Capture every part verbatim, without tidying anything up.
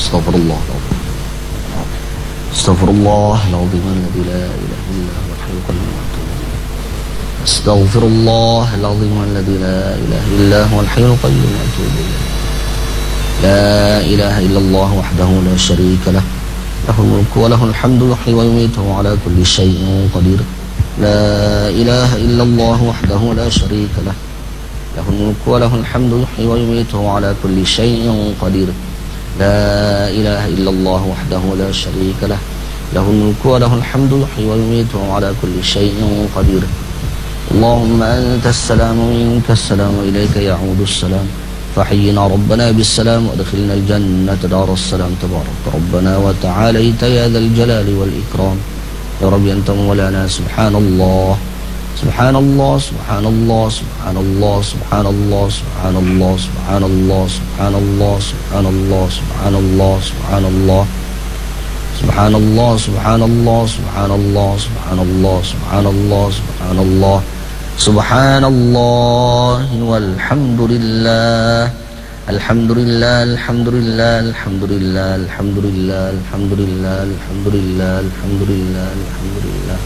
استغفر الله العظيم استغفر الله العظيم الذي لا إله إلا هو الحي القيوم وأتوب إليه. استغفر الله العظيم الذي لا إله إلا هو الحي القيوم وأتوب إليه. لا إله إلا الله وحده لا شريك له له الملك وله الحمد يحيي ويميت وهو على كل شيء قدير. لا إله إلا الله وحده لا شريك له له الملك وله الحمد يحيي ويميت وهو على كل شيء قدير. لا إله إلا الله وحده لا شريك له له الملك وله الحمد يحيي ويميت وهو على كل شيء قدير. اللهم أنت السلام ومنك السلام وإليك يعود السلام. فحينا ربنا بالسلام وادخلنا الجنة دار السلام. تبارك ربنا وتعاليت يا ذا الجلال والإكرام. يا رب أنت مولانا. سبحان الله سبحان الله سبحان الله سبحان الله سبحان الله سبحان الله سبحان الله سبحان الله سبحان الله سبحان الله سبحان الله سبحان الله سبحان الله سبحان الله سبحان الله سبحان الله سبحان الله سبحان الله والحمد لله. الحمد لله الحمد لله الحمد لله الحمد لله الحمد لله الحمد لله الحمد لله الحمد لله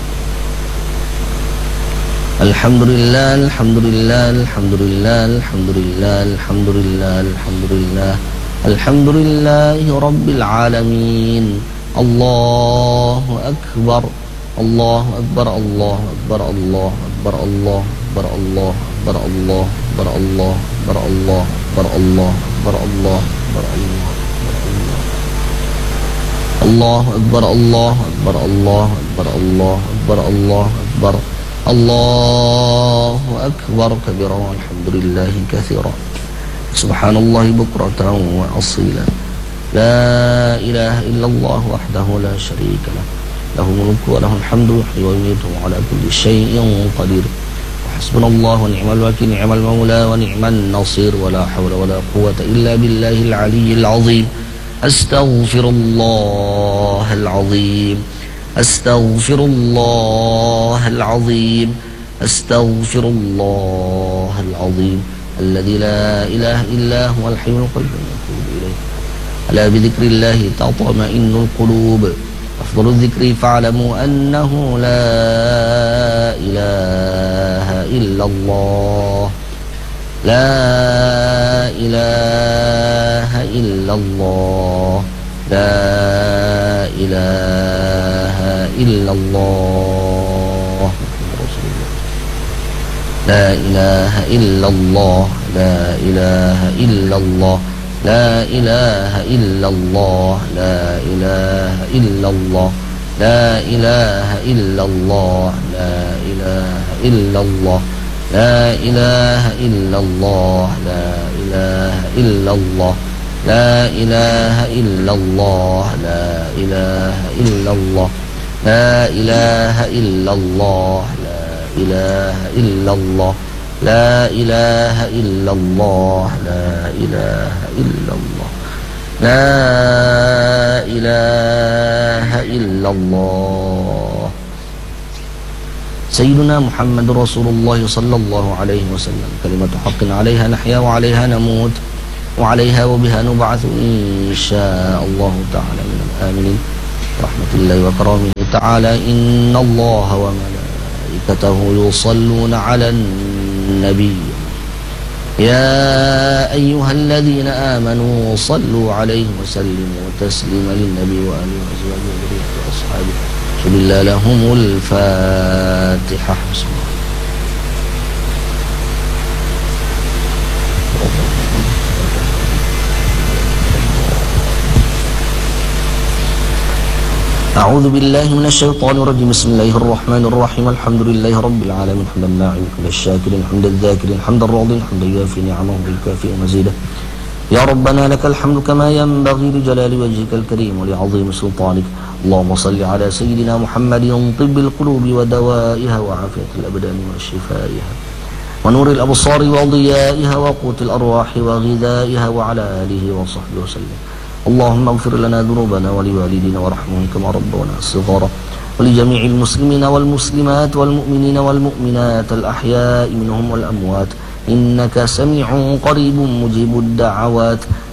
الحمد لله الحمد لله الحمد لله الحمد لله الحمد لله الحمد لله الحمد لله رب العالمين. الله أكبر الله أكبر الله أكبر الله أكبر الله أكبر الله أكبر الله أكبر الله أكبر الله أكبر الله أكبر الله أكبر الله أكبر الله أكبر الله أكبر الله أكبر الله أكبر الله أكبر كبيرا والحمد لله كثيرا سبحان الله بكرة وأصيلا. لا إله إلا الله وحده لا شريك له له الملك وله الحمد يحيي ويميت على كل شيء قدير. وحسبنا الله ونعم الوكيل نعم المولى ونعم النصير. ولا حول ولا قوة إلا بالله العلي العظيم. أستغفر الله العظيم أستغفر الله العظيم أستغفر الله العظيم الذي لا إله إلا هو الحي القيوم وأتوب إليه. ألا بذكر الله تطمئن القلوب. أفضل الذكر فاعلموا أنه لا إله إلا الله. لا إله إلا الله. لا إله إلا الله. لا إله إلا الله. لا إله إلا الله. لا إله إلا الله. لا إله إلا الله. لا إله إلا الله. لا إله إلا الله. لا إله إلا الله. لا إله إلا الله. لا إله إلا الله. لا إله إلا الله. لا إله إلا الله. لا إله إلا الله. لا إله إلا الله. لا إله إلا الله. لا إله إلا الله. سيدنا محمد رسول الله صلى الله عليه وسلم. كلمة حق عليها نحيا وعليها نموت وعليها وبها نبعث إن شاء الله تعالى من الآمنين. رحمة الله وكرامه تعالى. إن الله وملائكته يصلون على النبي يا أيها الذين آمنوا صلوا عليه وسلموا تسليما للنبي وآله وأزواجه وذريته وأصحابه. بالله لهم الفاتحة. بسم الله. أعوذ بالله من الشيطان الرجيم. بسم الله الرحمن الرحيم. الحمد لله رب العالمين حمدا الناعمين حمدا الشاكرين حمدا الذاكرين حمدا الراضين حمدا يوافي نعمه بالكافي مزيدا. يا ربنا لك الحمد كما ينبغي لجلال وجهك الكريم ولعظيم سلطانك. اللهم صل على سيدنا محمد طب القلوب ودوائها وعافية الأبدان وشفائها ونور الأبصار وضيائها وقوت الأرواح وغذائها وعلى آله وصحبه وسلم. اللهم اغفر لنا ذنوبنا ولوالدينا وارحمهم كما ربونا صغارا ولجميع المسلمين والمسلمات والمؤمنين والمؤمنات الأحياء منهم والأموات إنك سميع قريب مجيب الدعوات.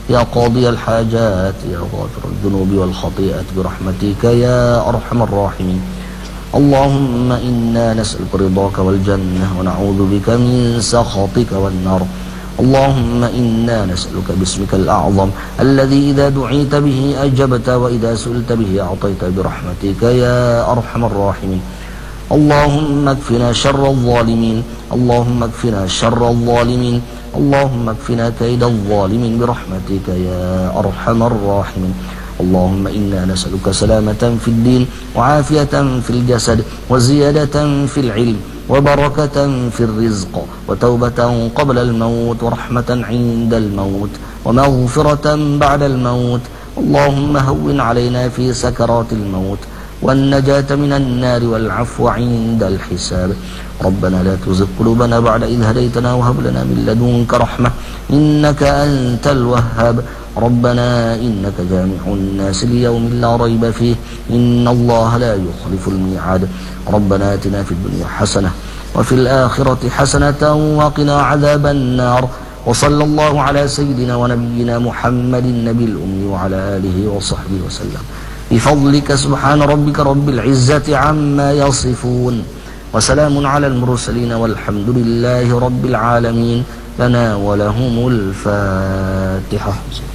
يا قاضي الحاجات يا غافر الذنوب والخطيئات برحمتك يا أرحم الراحمين. اللهم إنا نسألك رضاك والجنة ونعوذ بك من سخطك والنار. اللهم إنا نسألك باسمك الأعظم الذي إذا دعيت به أجبت وإذا سئلت به أعطيت برحمتك يا أرحم الراحمين. اللهم اكفنا شر الظالمين. اللهم اكفنا شر الظالمين. اللهم اكفنا كيد الظالمين برحمتك يا أرحم الراحمين. اللهم إنا نسألك سلامة في الدين وعافية في الجسد وزيادة في العلم وبركة في الرزق وتوبة قبل الموت ورحمة عند الموت ومغفرة بعد الموت. اللهم هون علينا في سكرات الموت والنجاة من النار والعفو عند الحساب. ربنا لا تزغ قلوبنا بعد إذ هديتنا وهب لنا من لدنك رحمة إنك أنت الوهاب. ربنا إنك جامع الناس ليوم لا ريب فيه إن الله لا يخلف الميعاد. ربنا آتنا في الدنيا حسنة وفي الآخرة حسنة وقنا عذاب النار. وصلى الله على سيدنا ونبينا محمد النبي الأمي وعلى آله وصحبه وسلم بفضلك سبحان ربك رب العزة عما يصفون وسلام على المرسلين والحمد لله رب العالمين. لنا ولهم الفاتحة.